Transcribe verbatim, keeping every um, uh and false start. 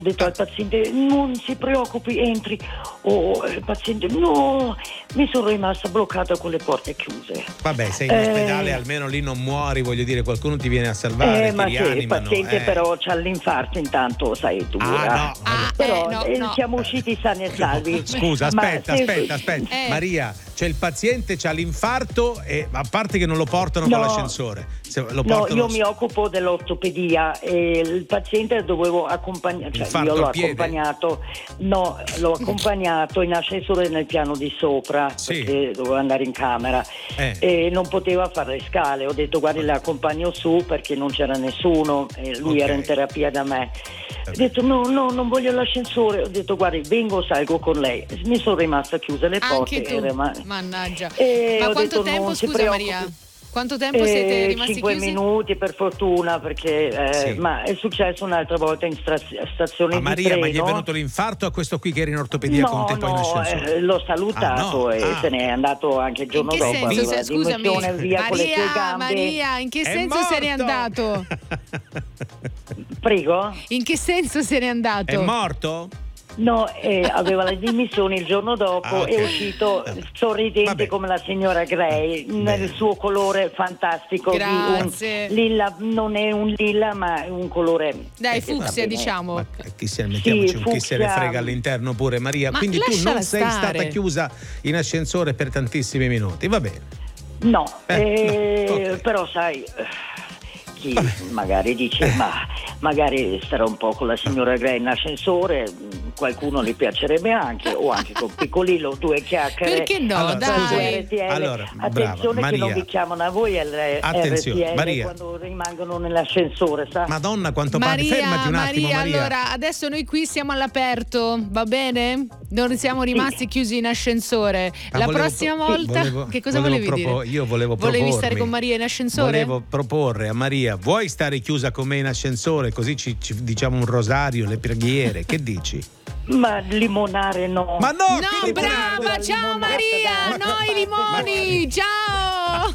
Ho detto al paziente non si preoccupi, entri. Oh, il paziente no, mi sono rimasta bloccata con le porte chiuse. Vabbè, sei in Eh, ospedale, almeno lì non muori, voglio dire, qualcuno ti viene a salvare, eh, ti ma sì, il rianimano. paziente eh. però c'ha l'infarto, intanto sai tu. Ah, no. Ah, Però eh, no, eh, no. siamo usciti sani e salvi. Scusa, Ma aspetta, se- aspetta, aspetta. Eh. Maria, cioè il paziente c'ha l'infarto e a parte che non lo portano No. con l'ascensore. Se lo No, portano io mi occupo dell'ortopedia e il paziente dovevo accompagnare, cioè Infarto io l'ho al piede? accompagnato, no, l'ho accompagnato in ascensore nel piano di sopra, Sì. perché dovevo andare in camera Eh. e non poteva fare le scale. Ho detto guardi, le accompagno su perché non c'era nessuno e lui Ok. era in terapia da me. Ho detto no, no, non voglio l'ascensore. Ho detto guardi, vengo, salgo con lei. Mi sono rimasta chiuse le porte. Anche tu, era- ma- mannaggia. E Ma ho quanto detto, tempo, non si scusa preoccupi. Maria? Quanto tempo siete Eh, rimasti cinque chiusi? minuti per fortuna, perché eh, Sì. ma è successo un'altra volta in stra- stazione A di Maria, treno. ma gli è venuto l'infarto a questo qui che era in ortopedia No, con te poi in no, ascensore? eh, l'ho salutato Ah, no? e Ah. se n'è andato anche il In giorno che dopo. senso? Aveva Se- scusami, dimissione via con le sue Maria, gambe. Maria, in che È senso se n'è morto! andato? Prego? In che senso se n'è andato? È morto? No, eh, aveva le dimissioni il giorno dopo, Ah, ok. è uscito sorridente Vabbè. come la signora Gray, nel Bene. suo colore fantastico. Grazie. Di un lilla, non è un lilla, ma è un colore. Dai, eh, fucsia, va bene. diciamo. Ma chi se, mettiamoci un chi se ne fucsia. frega all'interno pure Maria. Ma Quindi tu lasciala non sei stare. stata chiusa in ascensore per tantissimi minuti. Va bene. No, Eh, eh, no, ok. però sai, eh, chi magari dice ma magari starò un po' con la signora Gray in ascensore, mh, qualcuno gli piacerebbe anche, o anche con Piccolino, due chiacchiere. Perché no, Allora, dai. scusami. R T L. Allora, Attenzione brava, che non Maria. vi chiamano a voi L- Attenzione, R T L Maria. quando rimangono nell'ascensore, sa? Madonna, quanto parli. Maria, Fermati un attimo, Maria, Maria. allora adesso noi qui siamo all'aperto, va bene? Non siamo rimasti chiusi in ascensore. Ma La volevo- prossima sì, volta, volevo- che cosa volevo volevi propo- dire? io volevo Volevi stare propormi. con Maria in ascensore? Volevo proporre a Maria, vuoi stare chiusa con me in ascensore così ci, ci diciamo un rosario, le preghiere, che dici? Ma limonare no. Ma no! No, che brava, limonare? ciao limonata, Maria, dai. noi limoni, ciao!